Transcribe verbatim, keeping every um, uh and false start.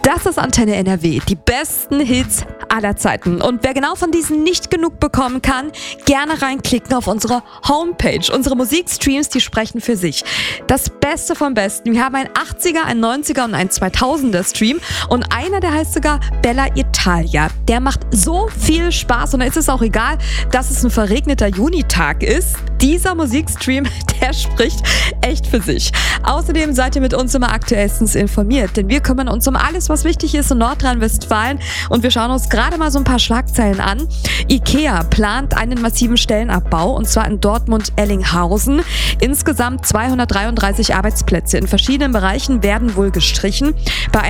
Das ist Antenne N R W, die besten Hits aller Zeiten. Und wer genau von diesen nicht genug bekommen kann, gerne reinklicken auf unsere Homepage. Unsere Musikstreams, die sprechen für sich. Das Beste vom Besten. Wir haben ein achtziger, ein neunziger und ein zweitausender Stream. Und einer, der heißt sogar Bella Italia. Der macht so viel Spaß und da ist es auch egal, dass es ein verregneter Junitag ist. Dieser Musikstream, der spricht echt für sich. Außerdem seid ihr mit uns immer aktuellstens informiert, denn wir kümmern uns um alles, was wichtig ist in Nordrhein-Westfalen und wir schauen uns gerade mal so ein paar Schlagzeilen an. IKEA plant einen massiven Stellenabbau und zwar in Dortmund-Ellinghausen. Insgesamt zweihundertdreiunddreißig Arbeitsplätze in verschiedenen Bereichen werden wohl gestrichen. Bei